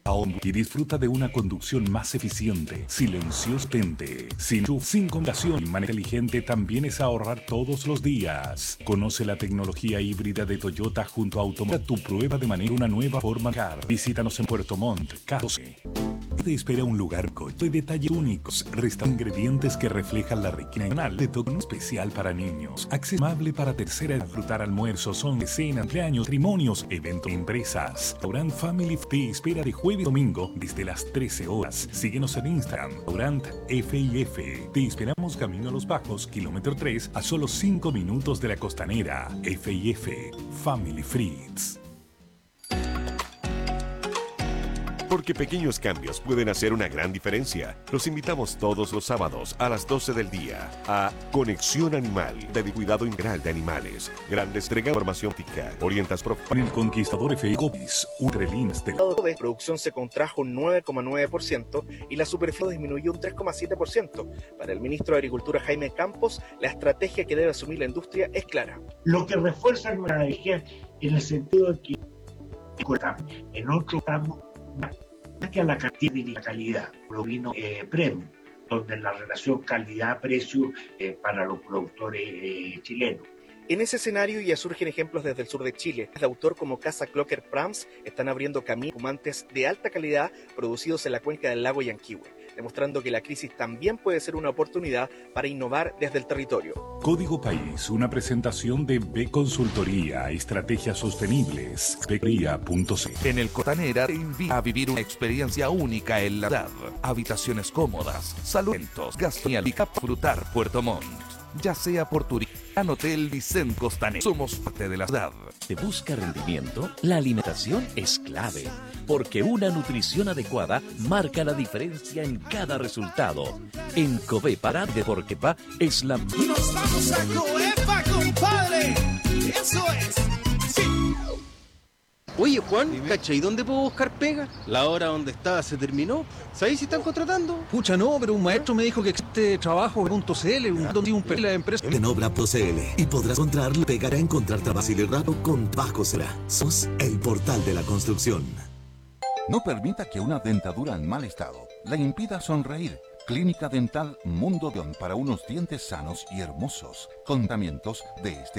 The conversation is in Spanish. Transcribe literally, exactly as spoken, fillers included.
y disfruta de una conducción más eficiente, silenciosamente, sin chuf, sin combinación. Y manejo inteligente también es ahorrar todos los días. Conoce la tecnología híbrida de Toyota junto a Automóvil. Tu prueba de manejo una nueva forma car. Visítanos en Puerto Montt, catorce. Te espera un lugar de detalles únicos, resta ingredientes que reflejan la riqueza nacional de todo especial para niños, accesible para tercera edad, disfrutar almuerzos, son cenas, cumpleaños, matrimonios, eventos, empresas. Restaurant Family te espera de jueves a domingo desde las trece horas. Síguenos en Instagram, Restaurant F I F. Te esperamos camino a Los Bajos, kilómetro tres, a solo cinco minutos de la costanera. F I F, Family Friends. Porque pequeños cambios pueden hacer una gran diferencia. Los invitamos todos los sábados a las doce del día a Conexión Animal, de cuidado integral de animales. Grandes entrega de formación tica, orientas prof. En el Conquistador F I Copis, Ultralins de de producción se contrajo un nueve coma nueve por ciento y la superficie disminuyó un tres coma siete por ciento. Para el ministro de Agricultura Jaime Campos, la estrategia que debe asumir la industria es clara. Lo que refuerza la estrategia en el sentido de que en otro campo que a la cantidad y la calidad, provino eh, premium, donde la relación calidad-precio eh, para los productores eh, chilenos. En ese escenario ya surgen ejemplos desde el sur de Chile. De autor como Casa Clocker Prams están abriendo caminos fumantes de alta calidad producidos en la cuenca del lago Yanquihue, demostrando que la crisis también puede ser una oportunidad para innovar desde el territorio. Código País, una presentación de B Consultoría, Estrategias Sostenibles, becria punto c. En el Costanera te invita a vivir una experiencia única en la ciudad. Habitaciones cómodas, saludos, gastronomía y disfrutar Puerto Montt. Ya sea por turismo, Hotel Vicente Costanera. Somos parte de la ciudad. ¿Te busca rendimiento? La alimentación es clave, porque una nutrición adecuada marca la diferencia en cada resultado. En Covepa de Porquepa es la... ¡Nos vamos a Covepa, compadre! ¡Eso es! ¡Sí! Oye, Juan, ¿cacha? ¿Y dónde puedo buscar pega? La hora donde estaba se terminó. ¿Sabéis si están contratando? Pucha, no, pero un maestro me dijo que existe trabajo punto c l, un donde un perfil de empresa. En obra punto c l y podrás encontrar, pegar a encontrar trabajo y rato con Bajo Será. Sos el portal de la construcción. No permita que una dentadura en mal estado la impida sonreír. Clínica Dental Mundo Don para unos dientes sanos y hermosos. Con tratamientos de este